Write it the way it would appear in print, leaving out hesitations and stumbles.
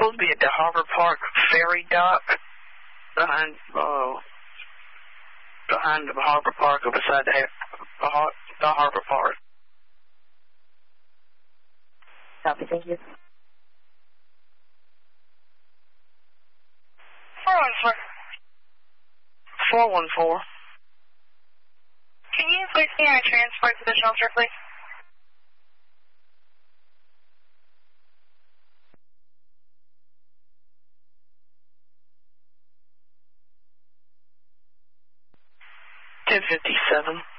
supposed to be at the Harbor Park ferry dock behind the Harbor Park or beside the Harbor Park. Copy, thank you. 414. Can you place me on a transport to the shelter, please? $10.57.